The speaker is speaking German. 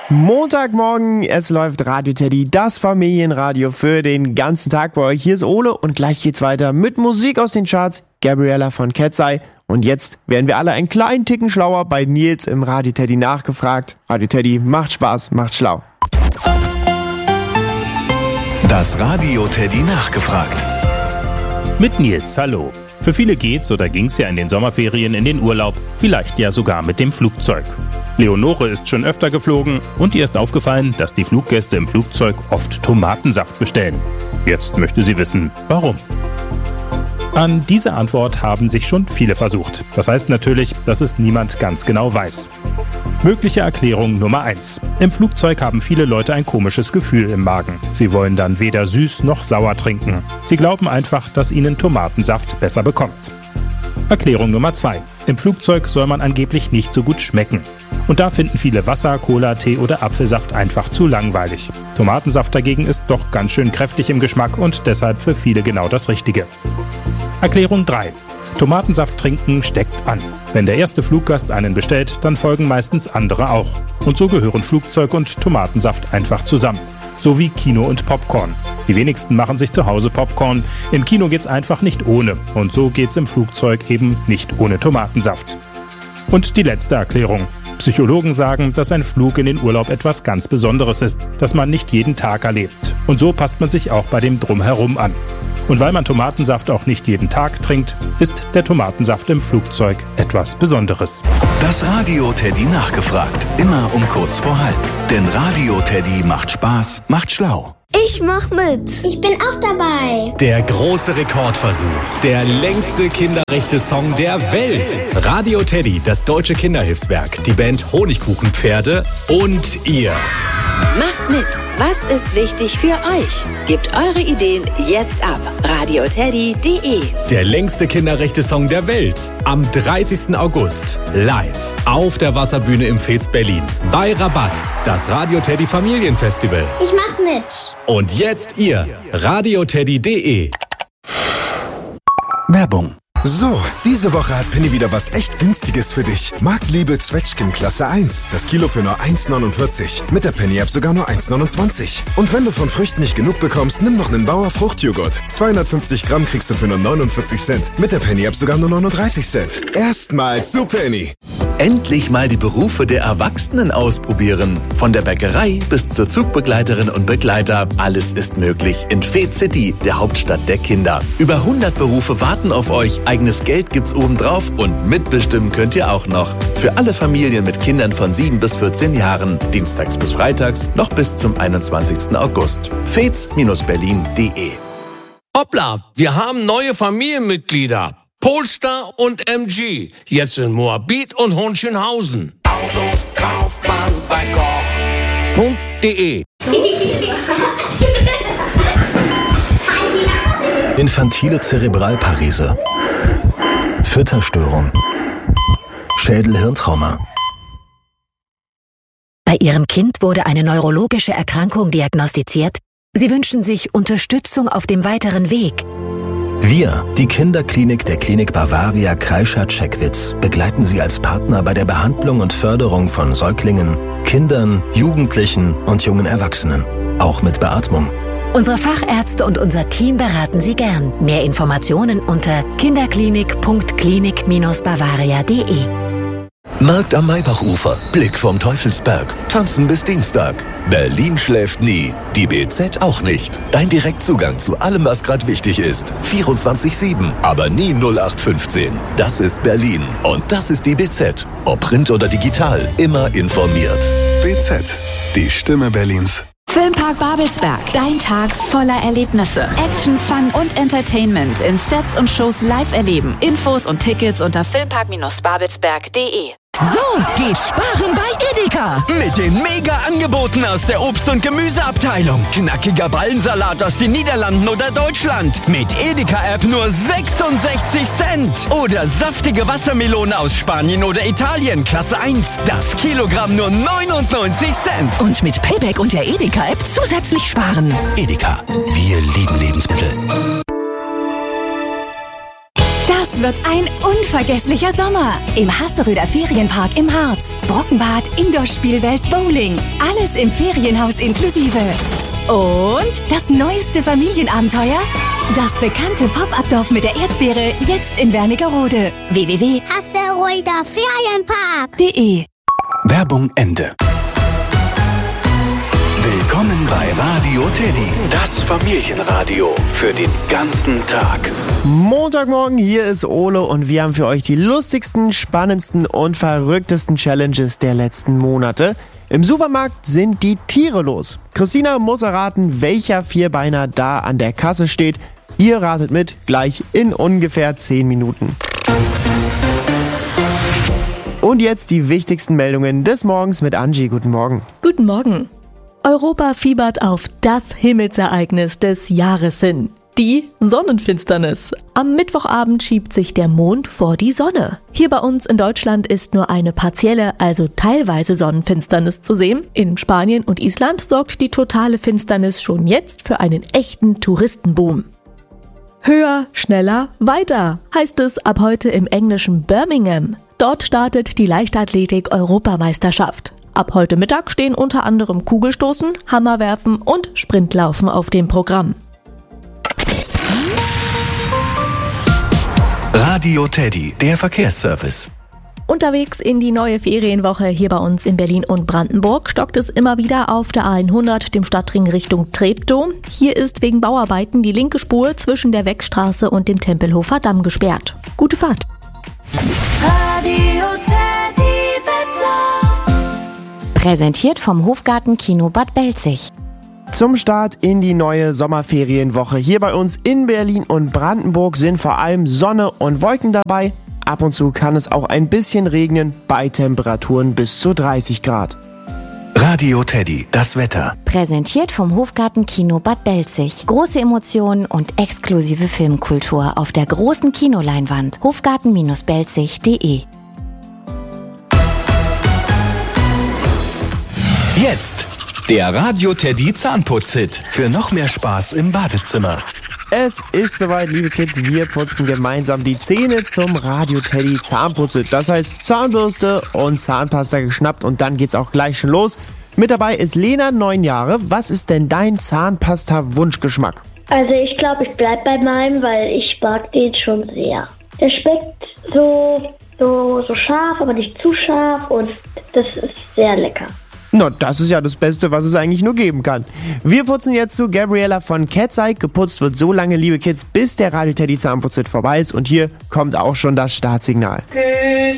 Montagmorgen, es läuft Radio Teddy, das Familienradio für den ganzen Tag bei euch. Hier ist Ole und gleich geht's weiter mit Musik aus den Charts, Gabriella von Cat's Eye. Und jetzt werden wir alle einen kleinen Ticken schlauer bei Nils im Radio Teddy nachgefragt. Radio Teddy macht Spaß, macht schlau. Das Radio Teddy nachgefragt. Mit Nils, hallo. Für viele geht's oder ging's ja in den Sommerferien in den Urlaub, vielleicht ja sogar mit dem Flugzeug. Leonore ist schon öfter geflogen und ihr ist aufgefallen, dass die Fluggäste im Flugzeug oft Tomatensaft bestellen. Jetzt möchte sie wissen, warum. An diese Antwort haben sich schon viele versucht. Das heißt natürlich, dass es niemand ganz genau weiß. Mögliche Erklärung Nummer 1. Im Flugzeug haben viele Leute ein komisches Gefühl im Magen. Sie wollen dann weder süß noch sauer trinken. Sie glauben einfach, dass ihnen Tomatensaft besser bekommt. Erklärung Nummer 2. Im Flugzeug soll man angeblich nicht so gut schmecken. Und da finden viele Wasser, Cola, Tee oder Apfelsaft einfach zu langweilig. Tomatensaft dagegen ist doch ganz schön kräftig im Geschmack und deshalb für viele genau das Richtige. Erklärung 3. Tomatensaft trinken steckt an. Wenn der erste Fluggast einen bestellt, dann folgen meistens andere auch. Und so gehören Flugzeug und Tomatensaft einfach zusammen. So wie Kino und Popcorn. Die wenigsten machen sich zu Hause Popcorn. Im Kino geht's einfach nicht ohne. Und so geht's im Flugzeug eben nicht ohne Tomatensaft. Und die letzte Erklärung. Psychologen sagen, dass ein Flug in den Urlaub etwas ganz Besonderes ist, das man nicht jeden Tag erlebt. Und so passt man sich auch bei dem Drumherum an. Und weil man Tomatensaft auch nicht jeden Tag trinkt, ist der Tomatensaft im Flugzeug etwas Besonderes. Das Radio Teddy nachgefragt. Immer um kurz vor halb. Denn Radio Teddy macht Spaß, macht schlau. Ich mach mit. Ich bin auch dabei. Der große Rekordversuch. Der längste Kinderrechte-Song der Welt. Radio Teddy, das deutsche Kinderhilfswerk, die Band Honigkuchenpferde und ihr. Macht mit. Was ist wichtig für euch? Gebt eure Ideen jetzt ab. radioteddy.de. Der längste Kinderrechte-Song der Welt. Am 30. August. Live. Auf der Wasserbühne im Fez Berlin. Bei Rabatz. Das Radio Teddy Familienfestival. Ich mach mit. Und jetzt ihr. radioteddy.de. Werbung. So, diese Woche hat Penny wieder was echt Günstiges für dich. Marktliebe Zwetschgen Klasse 1. Das Kilo für nur 1,49. Mit der Penny-App sogar nur 1,29. Und wenn du von Früchten nicht genug bekommst, nimm noch einen Bauer Fruchtjoghurt. 250 Gramm kriegst du für nur 49 Cent. Mit der Penny-App sogar nur 39 Cent. Erstmals zu Penny. Endlich mal die Berufe der Erwachsenen ausprobieren. Von der Bäckerei bis zur Zugbegleiterin und Begleiter. Alles ist möglich in Fez City, der Hauptstadt der Kinder. Über 100 Berufe warten auf euch. Eigenes Geld gibt's obendrauf und mitbestimmen könnt ihr auch noch. Für alle Familien mit Kindern von 7 bis 14 Jahren. Dienstags bis freitags noch bis zum 21. August. fez-berlin.de. Hoppla, wir haben neue Familienmitglieder. Polestar und MG. Jetzt in Moabit und Hohenschönhausen. Autos kauft man bei koch.de. Infantile Zerebralparese, Fütterstörung, Schädel-Hirntrauma. Bei Ihrem Kind wurde eine neurologische Erkrankung diagnostiziert. Sie wünschen sich Unterstützung auf dem weiteren Weg. Wir, die Kinderklinik der Klinik Bavaria Kreischer-Checkwitz, begleiten Sie als Partner bei der Behandlung und Förderung von Säuglingen, Kindern, Jugendlichen und jungen Erwachsenen, auch mit Beatmung. Unsere Fachärzte und unser Team beraten Sie gern. Mehr Informationen unter kinderklinik.klinik-bavaria.de. Markt am Maybachufer, Blick vom Teufelsberg, tanzen bis Dienstag. Berlin schläft nie, die BZ auch nicht. Dein Direktzugang zu allem, was gerade wichtig ist. 24/7, aber nie 0815. Das ist Berlin und das ist die BZ. Ob Print oder digital, immer informiert. BZ, die Stimme Berlins. Filmpark Babelsberg. Dein Tag voller Erlebnisse. Action, Fun und Entertainment in Sets und Shows live erleben. Infos und Tickets unter filmpark-babelsberg.de. So geht sparen bei Edeka. Mit den Mega-Angeboten aus der Obst- und Gemüseabteilung. Knackiger Ballensalat aus den Niederlanden oder Deutschland. Mit Edeka-App nur 66 Cent. Oder saftige Wassermelone aus Spanien oder Italien, Klasse 1. Das Kilogramm nur 99 Cent. Und mit Payback und der Edeka-App zusätzlich sparen. Edeka, wir lieben Lebensmittel. Das Es wird ein unvergesslicher Sommer im Hasseröder Ferienpark im Harz. Brockenbad, Indoor-Spielwelt, Bowling. Alles im Ferienhaus inklusive. Und das neueste Familienabenteuer? Das bekannte Pop-Up-Dorf mit der Erdbeere, jetzt in Wernigerode. www.hasseröderferienpark.de. Werbung Ende. Willkommen bei Radio Teddy, das Familienradio für den ganzen Tag. Montagmorgen, hier ist Ole und wir haben für euch die lustigsten, spannendsten und verrücktesten Challenges der letzten Monate. Im Supermarkt sind die Tiere los. Christina muss erraten, welcher Vierbeiner da an der Kasse steht. Ihr ratet mit, gleich in ungefähr 10 Minuten. Und jetzt die wichtigsten Meldungen des Morgens mit Angie. Guten Morgen. Guten Morgen. Europa fiebert auf das Himmelsereignis des Jahres hin. Die Sonnenfinsternis. Am Mittwochabend schiebt sich der Mond vor die Sonne. Hier bei uns in Deutschland ist nur eine partielle, also teilweise Sonnenfinsternis zu sehen. In Spanien und Island sorgt die totale Finsternis schon jetzt für einen echten Touristenboom. Höher, schneller, weiter, heißt es ab heute im englischen Birmingham. Dort startet die Leichtathletik-Europameisterschaft. Ab heute Mittag stehen unter anderem Kugelstoßen, Hammerwerfen und Sprintlaufen auf dem Programm. Radio Teddy, der Verkehrsservice. Unterwegs in die neue Ferienwoche hier bei uns in Berlin und Brandenburg stockt es immer wieder auf der A100, dem Stadtring Richtung Treptow. Hier ist wegen Bauarbeiten die linke Spur zwischen der Weckstraße und dem Tempelhofer Damm gesperrt. Gute Fahrt. Radio Teddy Wetter. Präsentiert vom Hofgarten Kino Bad Belzig. Zum Start in die neue Sommerferienwoche hier bei uns in Berlin und Brandenburg sind vor allem Sonne und Wolken dabei. Ab und zu kann es auch ein bisschen regnen bei Temperaturen bis zu 30 Grad. Radio Teddy, das Wetter. Präsentiert vom Hofgarten Kino Bad Belzig. Große Emotionen und exklusive Filmkultur auf der großen Kinoleinwand. Hofgarten-belzig.de. Jetzt der Radio Teddy Zahnputz-Hit für noch mehr Spaß im Badezimmer. Es ist soweit, liebe Kids, wir putzen gemeinsam die Zähne zum Radio Teddy Zahnputz-Hit. Das heißt Zahnbürste und Zahnpasta geschnappt und dann geht's auch gleich schon los. Mit dabei ist Lena, 9 Jahre. Was ist denn dein Zahnpasta-Wunschgeschmack? Also ich glaube, ich bleib bei meinem, weil ich mag den schon sehr. Der schmeckt so scharf, aber nicht zu scharf und das ist sehr lecker. Na, das ist ja das Beste, was es eigentlich nur geben kann. Wir putzen jetzt zu Gabriella von Cat's-Eye. Geputzt wird so lange, liebe Kids, bis der Radio Teddy Zahnputz-Hit vorbei ist. Und hier kommt auch schon das Startsignal.